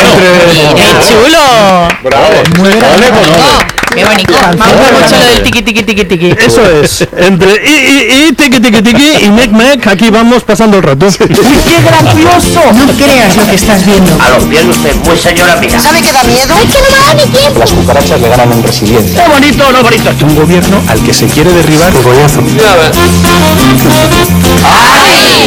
¡Qué chulo! Bravo. Muy ¡Qué bonito! Me gusta mucho lo del tiqui tiqui tiqui tiqui. Eso es. Entre y tiqui tiqui tiqui y mec mec, aquí vamos pasando el rato. ¡Qué gracioso! No creas lo que estás viendo. A los pies usted, muy señora mía. ¿Sabe que da miedo? Es que no me da ni tiempo. Las cucarachas le ganan en resiliencia. ¡Qué bonito o no bonito! Un gobierno al que se quiere derribar el coñazo. ¡Ay!